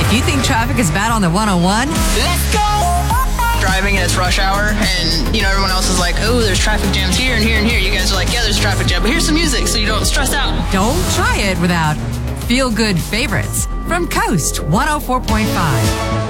If you think traffic is bad on the 101, Let's go! Driving and it's rush hour, and everyone else is like, oh, there's traffic jams here and here and here. You guys are like, yeah, there's a traffic jam, but here's some music so you don't stress out. don't try it without feel-good favorites from Coast 104.5.